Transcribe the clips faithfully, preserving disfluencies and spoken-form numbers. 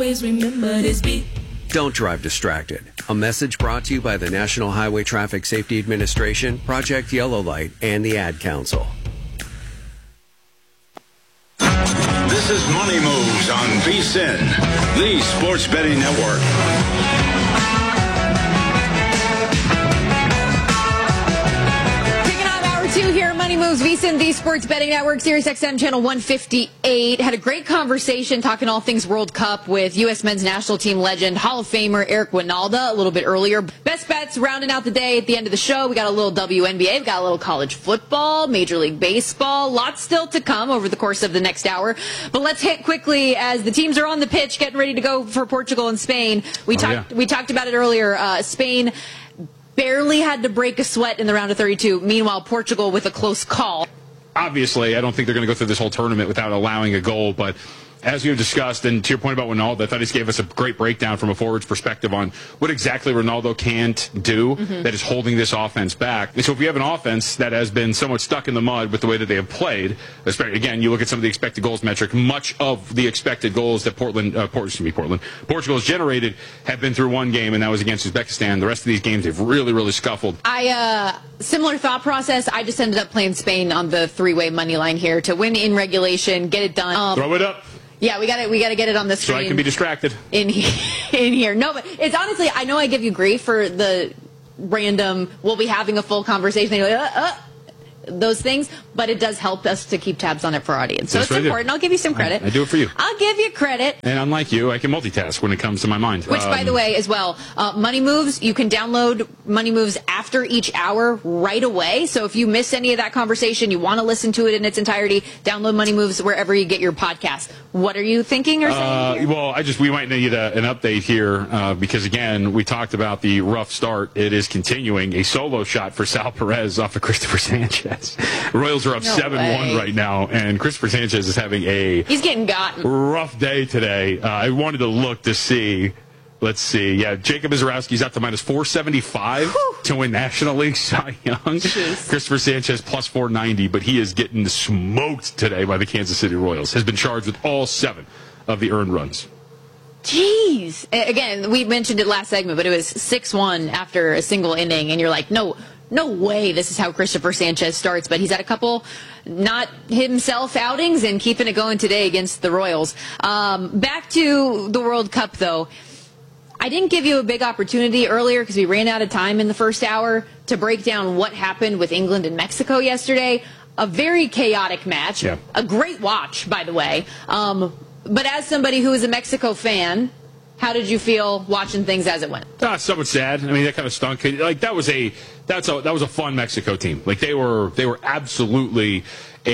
Always remember this beat. Don't drive distracted. A message brought to you by the National Highway Traffic Safety Administration, Project Yellow Light, and the Ad Council. This is Money Moves on V S I N, the Sports Betting Network. Two here, Money Moves, V S I N, the Sports Betting Network, Sirius X M channel one fifty-eight. Had a great conversation talking all things World Cup with U S men's national team legend, Hall of Famer Eric Wynalda a little bit earlier. Best bets rounding out the day at the end of the show. We got a little W N B A, we got a little college football, Major League Baseball. Lots still to come over the course of the next hour. But let's hit quickly as the teams are on the pitch, getting ready to go for Portugal and Spain. We oh, talked yeah. we talked about it earlier. Uh, Spain barely had to break a sweat in the round of thirty-two. Meanwhile, Portugal with a close call. Obviously, I don't think they're going to go through this whole tournament without allowing a goal, but as you've discussed, and to your point about Ronaldo, I thought he gave us a great breakdown from a forward's perspective on what exactly Ronaldo can't do mm-hmm. that is holding this offense back. And so if you have an offense that has been somewhat stuck in the mud with the way that they have played, again, you look at some of the expected goals metric, much of the expected goals that Portland, uh, Port, excuse me, Portland, Portugal has generated have been through one game, and that was against Uzbekistan. The rest of these games, they've really, really scuffled. I, uh, similar thought process. I just ended up playing Spain on the three-way money line here to win in regulation, get it done. Um, Throw it up. Yeah, we got to we got to get it on the screen. So I can be distracted. In here, in here. No, but it's honestly, I know I give you grief for the random, we'll be having a full conversation. And you're like, uh, uh, those things, but it does help us to keep tabs on it for our audience. So That's it's important. I'll give you some credit. I, I do it for you. I'll give you credit. And unlike you, I can multitask when it comes to my mind. Which, um, by the way, as well, uh, Money Moves, you can download Money Moves after each hour right away. So if you miss any of that conversation, you want to listen to it in its entirety, download Money Moves wherever you get your podcast. What are you thinking or saying uh, here? Well, I just we might need a, an update here uh, because, again, we talked about the rough start. It is continuing. A solo shot for Sal Perez off of Christopher Sanchez. Royals are up No seven one right now, and Christopher Sanchez is having a He's getting gotten. rough day today. Uh, I wanted to look to see. Let's see. Yeah, Jacob Izarowski's up to minus four seventy-five Whew. to win National League Cy Young. Jeez. Christopher Sanchez plus four ninety, but he is getting smoked today by the Kansas City Royals. Has been charged with all seven of the earned runs. Jeez. Again, we mentioned it last segment, but it was six one after a single inning, and you're like, no, no way this is how Christopher Sanchez starts. But he's had a couple not himself outings and keeping it going today against the Royals. Um, back to the World Cup, though. I didn't give you a big opportunity earlier because we ran out of time in the first hour to break down what happened with England and Mexico yesterday. A very chaotic match. Yeah. A great watch, by the way. Um, but as somebody who is a Mexico fan, how did you feel watching things as it went? Ah, somewhat sad. I mean, that kind of stunk. Like that was a that's a that was a fun Mexico team. Like they were they were absolutely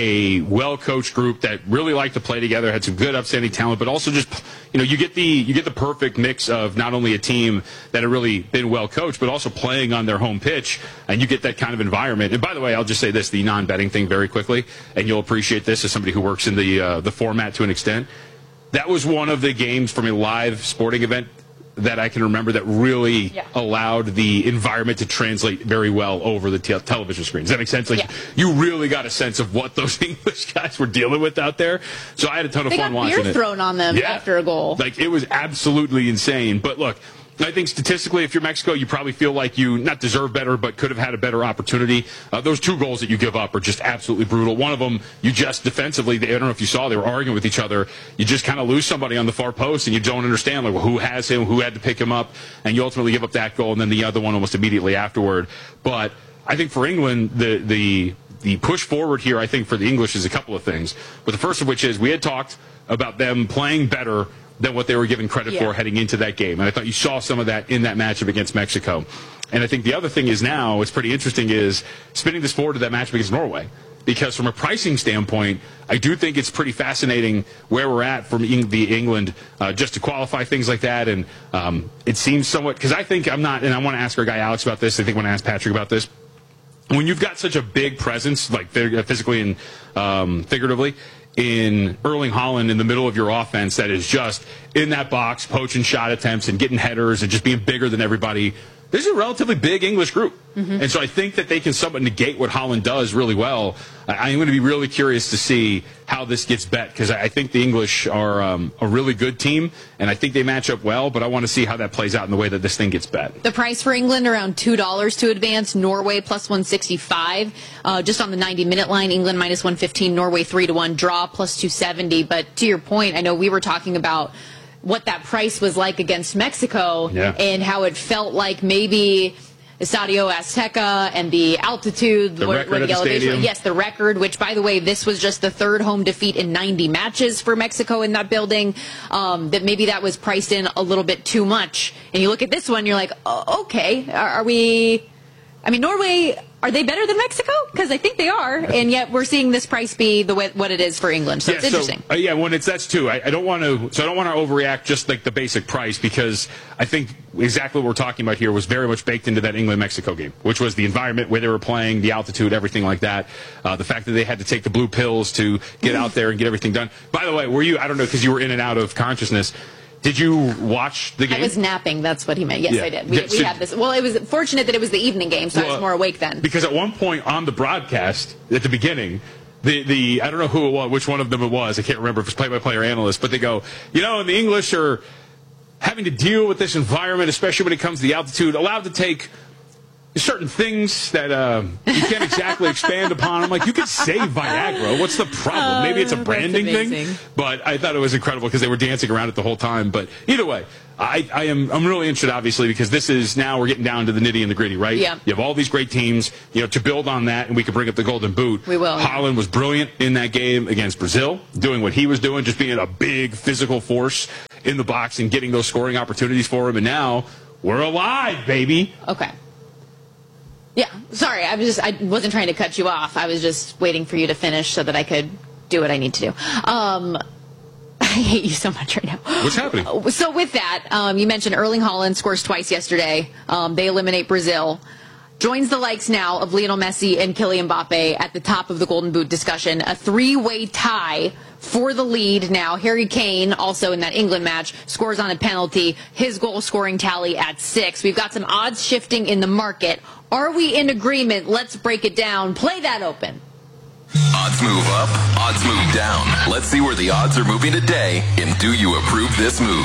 a well-coached group that really liked to play together, had some good upstanding talent, but also just, you know, you get the you get the perfect mix of not only a team that had really been well-coached, but also playing on their home pitch, and you get that kind of environment. And by the way, I'll just say this, the non-betting thing very quickly, and you'll appreciate this as somebody who works in the uh, the format to an extent. That was one of the games from a live sporting event that I can remember that really yeah. allowed the environment to translate very well over the te- television screen. Does that make sense? Like yeah. you really got a sense of what those English guys were dealing with out there. So I had a ton of they fun got watching beer it. thrown on them yeah. after a goal. Like it was absolutely insane. But look, I think statistically, if you're Mexico, you probably feel like you not deserve better, but could have had a better opportunity. Uh, those two goals that you give up are just absolutely brutal. One of them, you just defensively, they, I don't know if you saw, they were arguing with each other. You just kind of lose somebody on the far post, and you don't understand like well, who has him, who had to pick him up, and you ultimately give up that goal, and then the other one almost immediately afterward. But I think for England, the the the push forward here, I think for the English is a couple of things. But the first of which is we had talked about them playing better than what they were given credit yeah. for heading into that game. And I thought you saw some of that in that matchup against Mexico. And I think the other thing is now, what's pretty interesting is spinning this forward to that matchup against Norway. Because from a pricing standpoint, I do think it's pretty fascinating where we're at from the England uh, just to qualify things like that. And um, it seems somewhat, because I think I'm not, and I want to ask our guy Alex about this, I think I want to ask Patrick about this. When you've got such a big presence, like physically and um, figuratively, in Erling Haaland in the middle of your offense that is just in that box, poaching shot attempts and getting headers and just being bigger than everybody. This is a relatively big English group. Mm-hmm. And so I think that they can somewhat negate what Holland does really well. I, I'm going to be really curious to see how this gets bet, because I, I think the English are um, a really good team, and I think they match up well, but I want to see how that plays out in the way that this thing gets bet. The price for England, around two dollars to advance. Norway, plus one sixty-five. Uh, just on the ninety-minute line, England, minus one fifteen. Norway, three to one. Draw, plus two seventy. But to your point, I know we were talking about what that price was like against Mexico, yeah. and how it felt like maybe Estadio Azteca and the altitude, the where, record where the, the elevation. stadium. Yes, the record, which, by the way, this was just the third home defeat in ninety matches for Mexico in that building, um, that maybe that was priced in a little bit too much. And you look at this one, you're like, oh, okay, are, are we... I mean, Norway, are they better than Mexico? Because I think they are, and yet we're seeing this price be the way, what it is for England. So yeah, it's interesting. So, uh, yeah, when it's that's too. I, I don't want to. So I don't want to overreact just like the basic price, because I think exactly what we're talking about here was very much baked into that England-Mexico game, which was the environment where they were playing, the altitude, everything like that. Uh, the fact that they had to take the blue pills to get out there and get everything done. By the way, were you? I don't know, because you were in and out of consciousness. Did you watch the game? I was napping. That's what he meant. Yes, yeah. I did. We, Yeah, we so, had this. Well, it was fortunate that it was the evening game, so well, I was more awake then. Because at one point on the broadcast, at the beginning, the, the I don't know who it was, which one of them it was. I can't remember if it was play-by-play or analyst, but they go, you know, and the English are having to deal with this environment, especially when it comes to the altitude, allowed to take certain things that uh, you can't exactly expand upon. I'm like, you could say Viagra. What's the problem? Maybe it's a branding thing. But I thought it was incredible because they were dancing around it the whole time. But either way, I, I am I'm really interested, obviously, because this is now we're getting down to the nitty and the gritty, right? Yeah. You have all these great teams, you know, to build on that, and we could bring up the Golden Boot. We will. Holland was brilliant in that game against Brazil, doing what he was doing, just being a big physical force in the box and getting those scoring opportunities for him. And now we're alive, baby. Okay. Yeah, sorry, I was just I wasn't trying to cut you off. I was just waiting for you to finish so that I could do what I need to do. Um, I hate you so much right now. What's happening? So with that, um, you mentioned Erling Haaland scores twice yesterday. Um, they eliminate Brazil. Joins the likes now of Lionel Messi and Kylian Mbappe at the top of the Golden Boot discussion. A three-way tie for the lead now. Harry Kane, also in that England match, scores on a penalty. His goal-scoring tally at six. We've got some odds shifting in the market. Are we in agreement? Let's break it down. Play that open. Odds move up, odds move down. Let's see where the odds are moving today, and do you approve this move?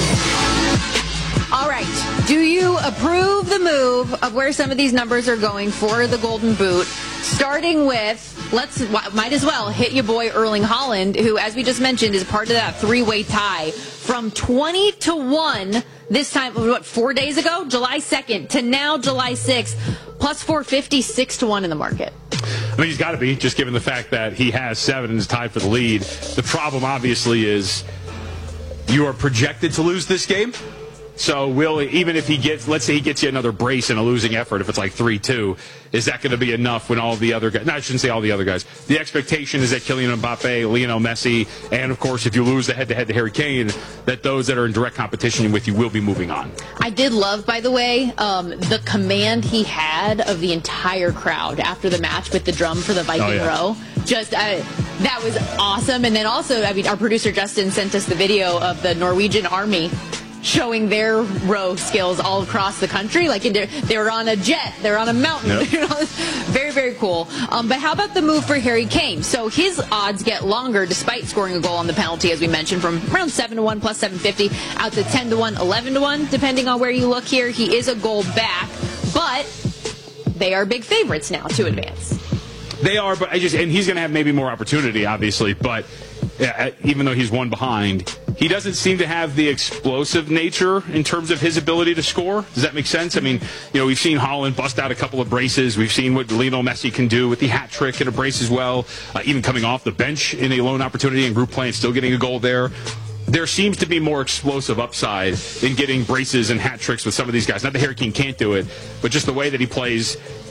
All right. Do you approve the move of where some of these numbers are going for the Golden Boot? Starting with, let's might as well hit your boy Erling Haaland, who, as we just mentioned, is part of that three-way tie from twenty to one this time, what, four days ago, July second, to now July sixth, plus four fifty, six to one in the market. I mean, he's got to be, just given the fact that he has seven and is tied for the lead. The problem, obviously, is you are projected to lose this game. So will even if he gets, let's say he gets you another brace in a losing effort, if it's like three two, is that going to be enough when all the other guys, no, I shouldn't say all the other guys. The expectation is that Kylian Mbappe, Lionel Messi, and of course if you lose the head-to-head to Harry Kane, that those that are in direct competition with you will be moving on. I did love, by the way, um, the command he had of the entire crowd after the match with the drum for the Viking oh, yeah. row. Just, uh, that was awesome. And then also, I mean, our producer Justin sent us the video of the Norwegian army showing their row skills all across the country. Like in, they were on a jet, they're on a mountain. Yep. You know, very, very cool. Um, but how about the move for Harry Kane? So his odds get longer despite scoring a goal on the penalty, as we mentioned, from around seven to one plus seven fifty out to ten to one, eleven to one, depending on where you look here. He is a goal back, but they are big favorites now to advance. They are, but I just, and he's going to have maybe more opportunity, obviously, but yeah, even though he's one behind, he doesn't seem to have the explosive nature in terms of his ability to score. Does that make sense? I mean, you know, we've seen Haaland bust out a couple of braces. We've seen what Lionel Messi can do with the hat trick and a brace as well, uh, even coming off the bench in a lone opportunity and group play and still getting a goal there. There seems to be more explosive upside in getting braces and hat tricks with some of these guys. Not that Harry Kane can't do it, but just the way that he plays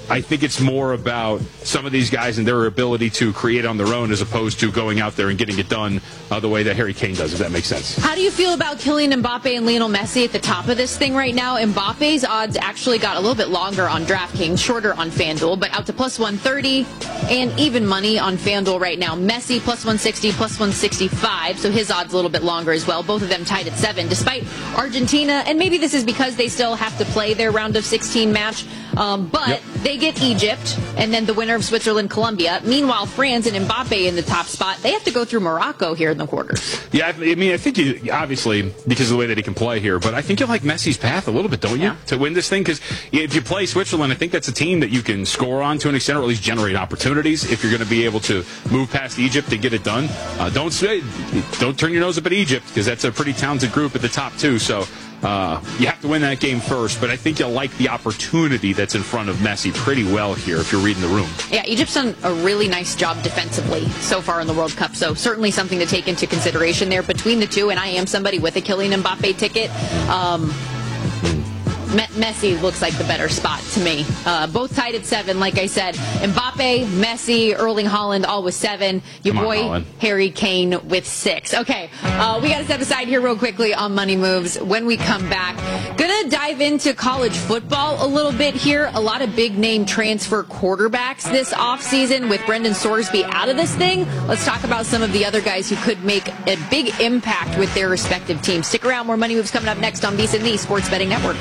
I think it's more about some of these guys and their ability to create on their own as opposed to going out there and getting it done uh, the way that Harry Kane does, if that makes sense. How do you feel about Kylian Mbappe and Lionel Messi at the top of this thing right now? Mbappe's odds actually got a little bit longer on DraftKings, shorter on FanDuel, but out to plus one thirty and even money on FanDuel right now. Messi plus one sixty, plus one sixty-five, so his odds a little bit longer as well. Both of them tied at seven, despite Argentina, and maybe this is because they still have to play their round of sixteen match, um, but yep. they get Egypt and then the winner of Switzerland, Colombia. Meanwhile, France and Mbappe in the top spot, they have to go through Morocco here in the quarters. Yeah, I mean, I think you, obviously, because of the way that he can play here, but I think you like Messi's path a little bit, don't you, yeah. to win this thing? Because if you play Switzerland, I think that's a team that you can score on to an extent, or at least generate opportunities if you're going to be able to move past Egypt and get it done. Uh, don't don't turn your nose up at Egypt, because that's a pretty talented group at the top, too. So uh, you have to win that game first, but I think you'll like the opportunity that's in front of Messi pretty well here if you're reading the room. Yeah, Egypt's done a really nice job defensively so far in the World Cup, so certainly something to take into consideration there between the two, and I am somebody with a Kylian Mbappe ticket. Um, Messi looks like the better spot to me. Uh, both tied at seven, like I said. Mbappe, Messi, Erling Haaland, all with seven. Your Come boy, on, Harry Kane, with six. Okay, uh, we got to step aside here real quickly on Money Moves. When we come back, gonna dive into college football a little bit here. A lot of big-name transfer quarterbacks this offseason with Brendan Sorsby out of this thing. Let's talk about some of the other guys who could make a big impact with their respective teams. Stick around. More Money Moves coming up next on VSiN, the Sports Betting Network.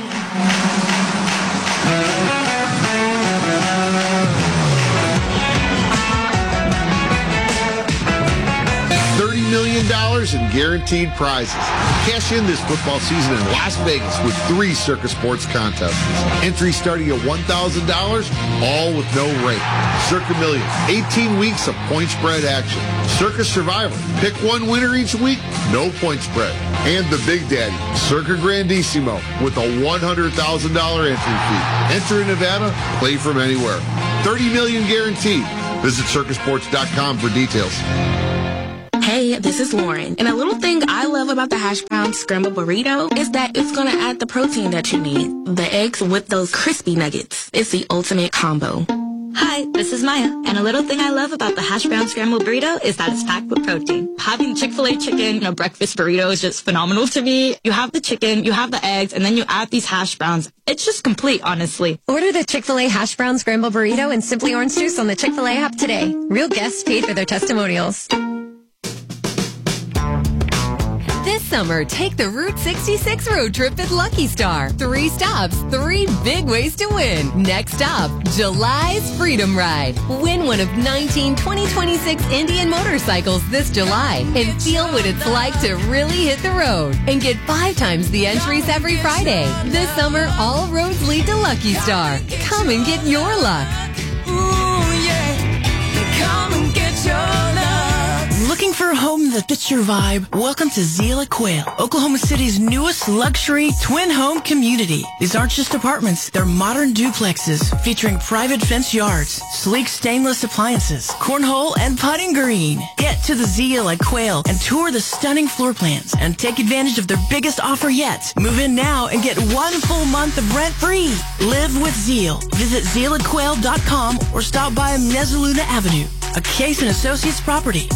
thirty million dollars in guaranteed prizes. Cash in this football season in Las Vegas with three Circa Sports contests. Entry starting at one thousand dollars, all with no rate. Circa Millions, eighteen weeks of point spread action. Circa Survivor, pick one winner each week, no point spread. And the Big Daddy, Circa Grandissimo, with a one hundred thousand dollars entry fee. Enter in Nevada, play from anywhere. thirty million dollars guaranteed. Visit circa sports dot com for details. Hey, this is Lauren. And a little thing I love about the hash brown scrambled burrito is that it's going to add the protein that you need. The eggs with those crispy nuggets. It's the ultimate combo. Hi, this is Maya. And a little thing I love about the hash brown scrambled burrito is that it's packed with protein. Having Chick-fil-A chicken in a breakfast burrito is just phenomenal to me. You have the chicken, you have the eggs, and then you add these hash browns. It's just complete, honestly. Order the Chick-fil-A hash brown scrambled burrito and Simply Orange Juice on the Chick-fil-A app today. Real guests paid for their testimonials. This summer, take the Route sixty-six road trip at Lucky Star. Three stops, three big ways to win. Next stop, July's Freedom Ride. Win one of nineteen twenty twenty-six Indian motorcycles this July and feel what it's like to really hit the road. And get five times the entries every Friday. This summer, all roads lead to Lucky Star. Come and get your luck. Ooh, yeah. Come and get your luck. Looking for a home that fits your vibe? Welcome to Zeal at Quail, Oklahoma City's newest luxury twin home community. These aren't just apartments, they're modern duplexes featuring private fenced yards, sleek stainless appliances, cornhole and putting green. Get to the Zeal at Quail and tour the stunning floor plans and take advantage of their biggest offer yet. Move in now and get one full month of rent free. Live with Zeal. Visit zeal at quail dot com or stop by Mezzaluna Avenue, a Case and Associates property.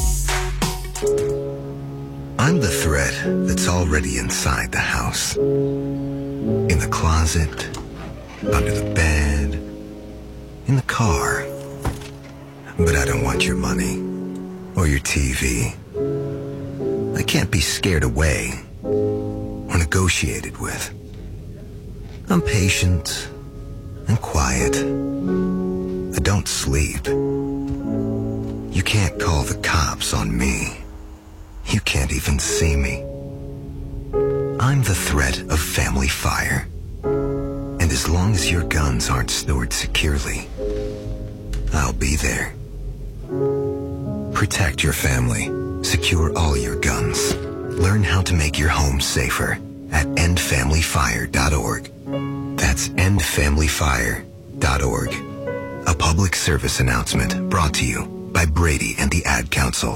I'm the threat that's already inside the house. In the closet, under the bed, in the car. But I don't want your money or your T V. I can't be scared away or negotiated with. I'm patient and quiet. I don't sleep. You can't call the cops on me. You can't even see me. I'm the threat of family fire. And as long as your guns aren't stored securely, I'll be there. Protect your family. Secure all your guns. Learn how to make your home safer at end family fire dot org. That's end family fire dot org. A public service announcement brought to you by Brady and the Ad Council.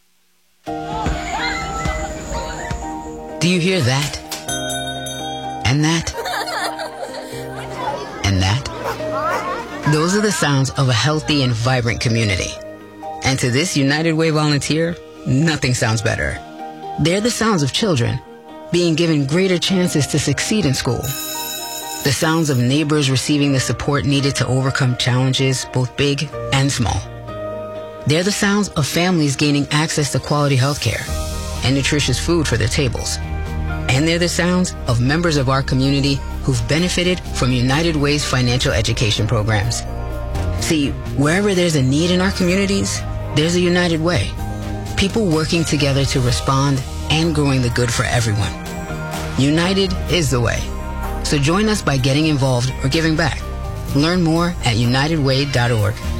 Do you hear that? And that? And that? Those are the sounds of a healthy and vibrant community. And to this United Way volunteer, nothing sounds better. They're the sounds of children being given greater chances to succeed in school. The sounds of neighbors receiving the support needed to overcome challenges, both big and small. They're the sounds of families gaining access to quality health care and nutritious food for their tables. And they're the sounds of members of our community who've benefited from United Way's financial education programs. See, wherever there's a need in our communities, there's a United Way. People working together to respond and growing the good for everyone. United is the way. So join us by getting involved or giving back. Learn more at united way dot org.